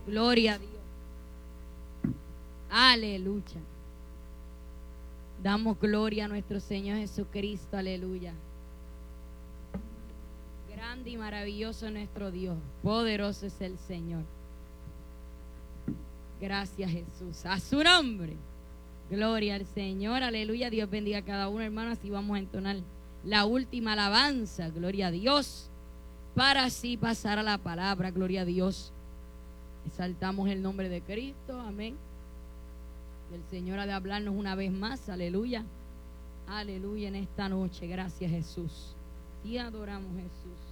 Gloria a Dios. Aleluya. Damos gloria a nuestro Señor Jesucristo. Aleluya. Grande y maravilloso es nuestro Dios. Poderoso es el Señor. Gracias, Jesús. A su nombre. Gloria al Señor. Aleluya. Dios bendiga a cada uno, hermano. Así vamos a entonar la última alabanza. Gloria a Dios. Para así pasar a la palabra. Gloria a Dios. Exaltamos el nombre de Cristo. Amén. Y el Señor ha de hablarnos una vez más. Aleluya. Aleluya en esta noche. Gracias, Jesús. Te adoramos, Jesús.